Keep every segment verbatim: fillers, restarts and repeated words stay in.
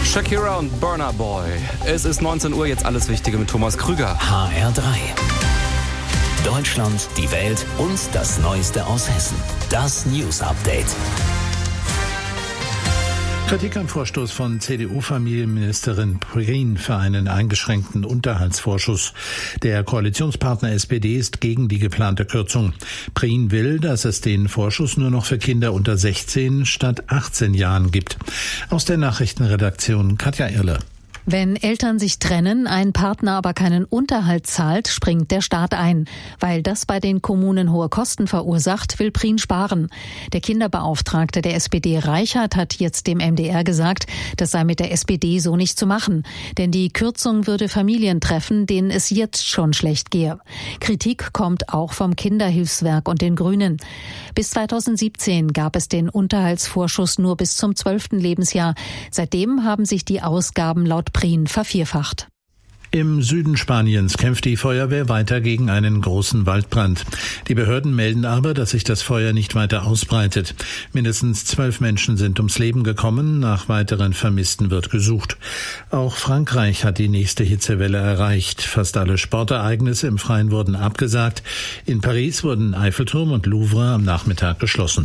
Shakira und Burna Boy. Es ist neunzehn Uhr, jetzt alles Wichtige mit Thomas Krüger. H R drei. Deutschland, die Welt und das Neueste aus Hessen. Das News Update. Kritik am Vorstoß von C D U-Familienministerin Prien für einen eingeschränkten Unterhaltsvorschuss. Der Koalitionspartner S P D ist gegen die geplante Kürzung. Prien will, dass es den Vorschuss nur noch für Kinder unter sechzehn statt achtzehn Jahren gibt. Aus der Nachrichtenredaktion Katja Irle. Wenn Eltern sich trennen, ein Partner aber keinen Unterhalt zahlt, springt der Staat ein. Weil das bei den Kommunen hohe Kosten verursacht, will Prien sparen. Der Kinderbeauftragte der S P D Reichert hat jetzt dem M D R gesagt, das sei mit der S P D so nicht zu machen. Denn die Kürzung würde Familien treffen, denen es jetzt schon schlecht gehe. Kritik kommt auch vom Kinderhilfswerk und den Grünen. Bis zweitausendsiebzehn gab es den Unterhaltsvorschuss nur bis zum zwölften Lebensjahr. Seitdem haben sich die Ausgaben laut Prien vervierfacht. Im Süden Spaniens kämpft die Feuerwehr weiter gegen einen großen Waldbrand. Die Behörden melden aber, dass sich das Feuer nicht weiter ausbreitet. Mindestens zwölf Menschen sind ums Leben gekommen. Nach weiteren Vermissten wird gesucht. Auch Frankreich hat die nächste Hitzewelle erreicht. Fast alle Sportereignisse im Freien wurden abgesagt. In Paris wurden Eiffelturm und Louvre am Nachmittag geschlossen.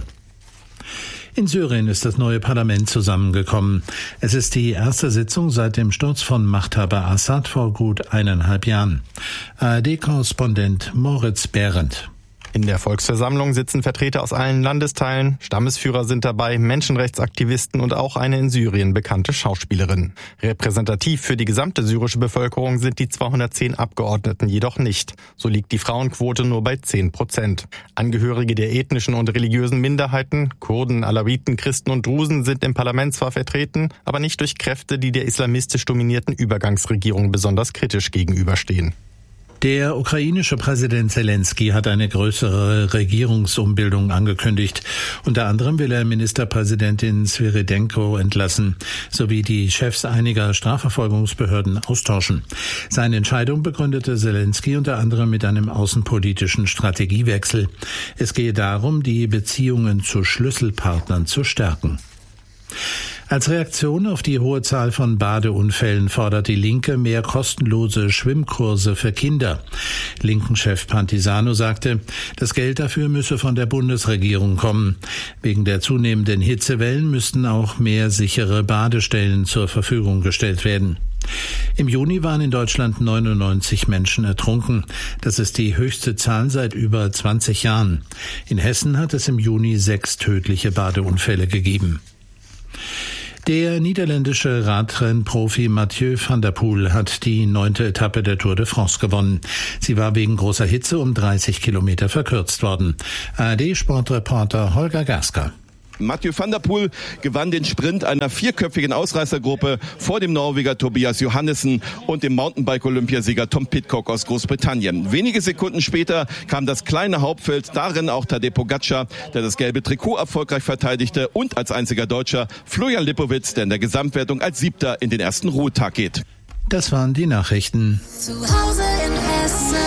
In Syrien ist das neue Parlament zusammengekommen. Es ist die erste Sitzung seit dem Sturz von Machthaber Assad vor gut eineinhalb Jahren. A R D-Korrespondent Moritz Behrendt. In der Volksversammlung sitzen Vertreter aus allen Landesteilen, Stammesführer sind dabei, Menschenrechtsaktivisten und auch eine in Syrien bekannte Schauspielerin. Repräsentativ für die gesamte syrische Bevölkerung sind die zweihundertzehn Abgeordneten jedoch nicht. So liegt die Frauenquote nur bei zehn Prozent. Angehörige der ethnischen und religiösen Minderheiten, Kurden, Alawiten, Christen und Drusen sind im Parlament zwar vertreten, aber nicht durch Kräfte, die der islamistisch dominierten Übergangsregierung besonders kritisch gegenüberstehen. Der ukrainische Präsident Zelensky hat eine größere Regierungsumbildung angekündigt. Unter anderem will er Ministerpräsidentin Svyridenko entlassen, sowie die Chefs einiger Strafverfolgungsbehörden austauschen. Seine Entscheidung begründete Zelensky unter anderem mit einem außenpolitischen Strategiewechsel. Es gehe darum, die Beziehungen zu Schlüsselpartnern zu stärken. Als Reaktion auf die hohe Zahl von Badeunfällen fordert die Linke mehr kostenlose Schwimmkurse für Kinder. Linken-Chef Pantisano sagte, das Geld dafür müsse von der Bundesregierung kommen. Wegen der zunehmenden Hitzewellen müssten auch mehr sichere Badestellen zur Verfügung gestellt werden. Im Juni waren in Deutschland neunundneunzig Menschen ertrunken. Das ist die höchste Zahl seit über zwanzig Jahren. In Hessen hat es im Juni sechs tödliche Badeunfälle gegeben. Der niederländische Radrennprofi Mathieu van der Poel hat die neunte Etappe der Tour de France gewonnen. Sie war wegen großer Hitze um dreißig Kilometer verkürzt worden. A R D-Sportreporter Holger Gasker. Mathieu van der Poel gewann den Sprint einer vierköpfigen Ausreißergruppe vor dem Norweger Tobias Johannessen und dem Mountainbike-Olympiasieger Tom Pidcock aus Großbritannien. Wenige Sekunden später kam das kleine Hauptfeld, darin auch Tadej Pogačar, der das gelbe Trikot erfolgreich verteidigte, und als einziger Deutscher Florian Lipowitz, der in der Gesamtwertung als Siebter in den ersten Ruhetag geht. Das waren die Nachrichten. Zu Hause in Hessen.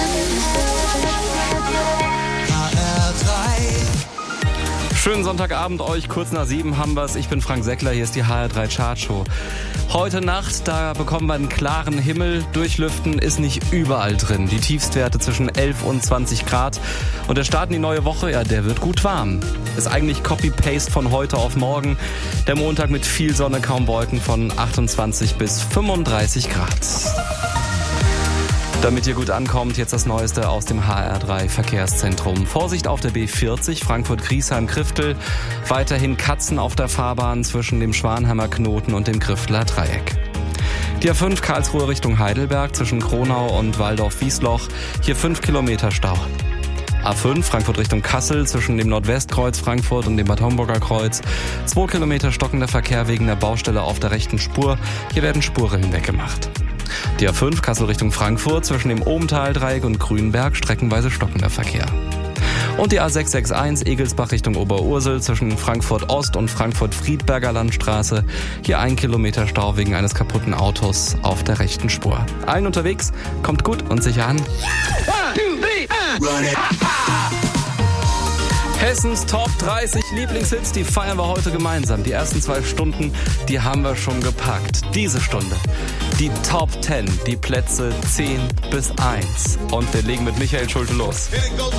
Schönen Sonntagabend euch, kurz nach sieben haben wir's. Ich bin Frank Seckler, hier ist die H R drei Chartshow. Heute Nacht, da bekommen wir einen klaren Himmel. Durchlüften ist nicht überall drin. Die Tiefstwerte zwischen elf und zwanzig Grad. Und der Start in die neue Woche, ja, der wird gut warm. Ist eigentlich Copy-Paste von heute auf morgen. Der Montag mit viel Sonne, kaum Wolken von achtundzwanzig bis fünfunddreißig Grad. Damit ihr gut ankommt, jetzt das Neueste aus dem H R drei Verkehrszentrum. Vorsicht auf der B vierzig, Frankfurt-Griesheim-Kriftel. Weiterhin Katzen auf der Fahrbahn zwischen dem Schwanheimer Knoten und dem Krifteler Dreieck. Die A fünf Karlsruhe Richtung Heidelberg zwischen Kronau und Waldorf-Wiesloch. Hier fünf Kilometer Stau. A fünf Frankfurt Richtung Kassel zwischen dem Nordwestkreuz Frankfurt und dem Bad Homburger Kreuz. Zwei Kilometer stockender Verkehr wegen der Baustelle auf der rechten Spur. Hier werden Spurrillen weggemacht. Die A fünf Kassel Richtung Frankfurt zwischen dem Ohmtal-Dreieck und Grünberg streckenweise stockender Verkehr. Und die A sechs sechs eins Egelsbach Richtung Oberursel zwischen Frankfurt Ost und Frankfurt-Friedberger Landstraße. Hier ein Kilometer Stau wegen eines kaputten Autos auf der rechten Spur. Allen unterwegs, kommt gut und sicher an. Hessens Top dreißig Lieblingshits, die feiern wir heute gemeinsam. Die ersten zwei Stunden, die haben wir schon gepackt. Diese Stunde, die Top zehn, die Plätze zehn bis eins. Und wir legen mit Michael Schulte los.